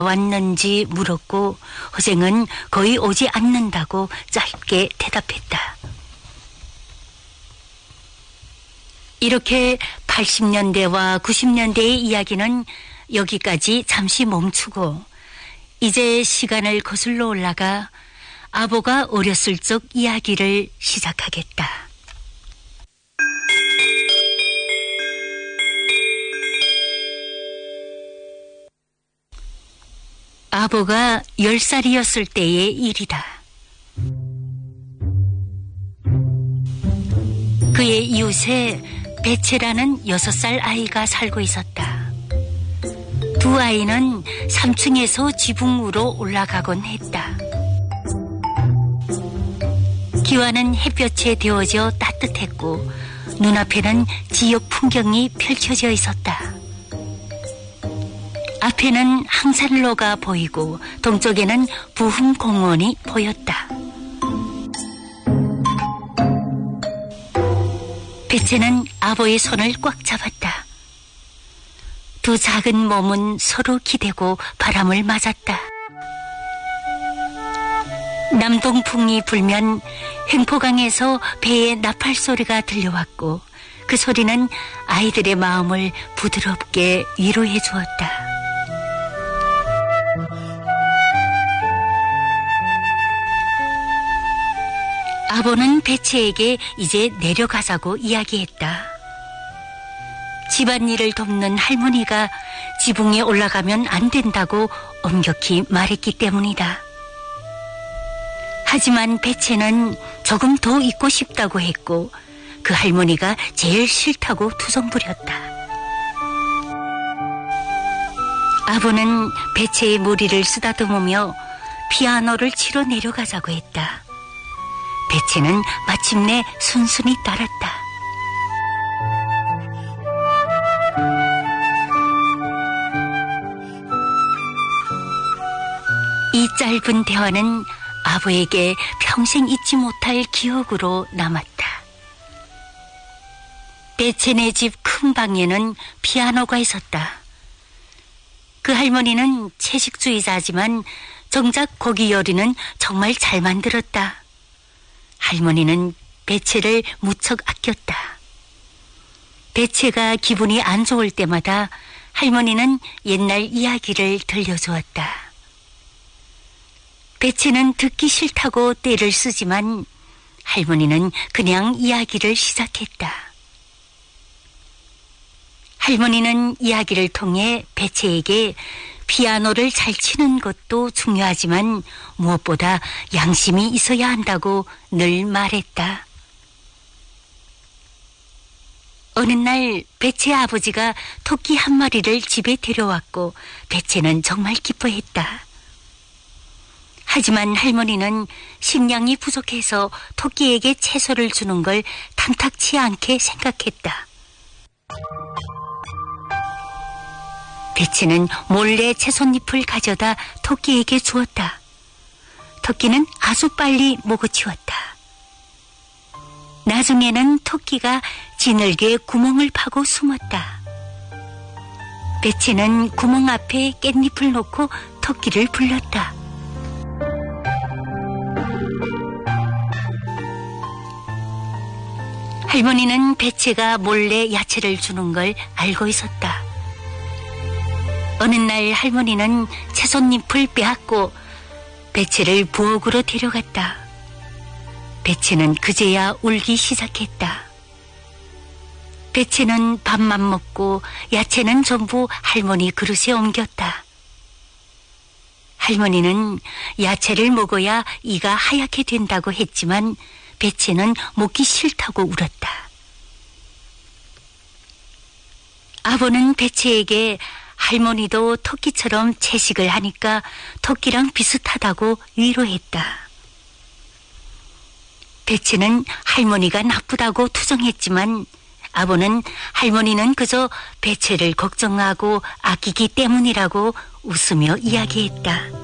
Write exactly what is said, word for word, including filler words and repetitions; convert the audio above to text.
왔는지 물었고 허생은 거의 오지 않는다고 짧게 대답했다. 이렇게 팔십 년대와 구십 년대의 이야기는 여기까지 잠시 멈추고 이제 시간을 거슬러 올라가 아보가 어렸을 적 이야기를 시작하겠다. 아보가 열 살이었을 때의 일이다. 그의 이웃에 배채라는 여섯 살 아이가 살고 있었다. 두 아이는 삼 층에서 지붕으로 올라가곤 했다. 기와는 햇볕에 데워져 따뜻했고 눈앞에는 지역 풍경이 펼쳐져 있었다. 앞에는 항산로가 보이고 동쪽에는 부흥공원이 보였다. 배채는 아보의 손을 꽉 잡았다. 두 작은 몸은 서로 기대고 바람을 맞았다. 남동풍이 불면 횡포강에서 배의 나팔 소리가 들려왔고 그 소리는 아이들의 마음을 부드럽게 위로해 주었다. 아보는 배채에게 이제 내려가자고 이야기했다. 집안일을 돕는 할머니가 지붕에 올라가면 안 된다고 엄격히 말했기 때문이다. 하지만 배채는 조금 더 있고 싶다고 했고 그 할머니가 제일 싫다고 투정부렸다. 아보는 배채의 머리를 쓰다듬으며 피아노를 치러 내려가자고 했다. 배채는 마침내 순순히 따랐다. 이 짧은 대화는 아보에게 평생 잊지 못할 기억으로 남았다. 배채네 집 큰 방에는 피아노가 있었다. 그 할머니는 채식주의자지만 정작 고기 요리는 정말 잘 만들었다. 할머니는 배채를 무척 아꼈다. 배채가 기분이 안 좋을 때마다 할머니는 옛날 이야기를 들려주었다. 배채는 듣기 싫다고 떼를 쓰지만 할머니는 그냥 이야기를 시작했다. 할머니는 이야기를 통해 배채에게 피아노를 잘 치는 것도 중요하지만 무엇보다 양심이 있어야 한다고 늘 말했다. 어느 날 배채 아버지가 토끼 한 마리를 집에 데려왔고 배채는 정말 기뻐했다. 하지만 할머니는 식량이 부족해서 토끼에게 채소를 주는 걸 탐탁치 않게 생각했다. 배채는 몰래 채소잎을 가져다 토끼에게 주었다. 토끼는 아주 빨리 먹어치웠다. 나중에는 토끼가 지늘개 구멍을 파고 숨었다. 배채는 구멍 앞에 깻잎을 놓고 토끼를 불렀다. 할머니는 배채가 몰래 야채를 주는 걸 알고 있었다. 어느 날 할머니는 채소잎을 빼앗고 배채를 부엌으로 데려갔다. 배채는 그제야 울기 시작했다. 배채는 밥만 먹고 야채는 전부 할머니 그릇에 옮겼다. 할머니는 야채를 먹어야 이가 하얗게 된다고 했지만 배채는 먹기 싫다고 울었다. 아버는 배채에게 할머니도 토끼처럼 채식을 하니까 토끼랑 비슷하다고 위로했다. 배채는 할머니가 나쁘다고 투정했지만 아버는 할머니는 그저 배채를 걱정하고 아끼기 때문이라고 웃으며 이야기했다.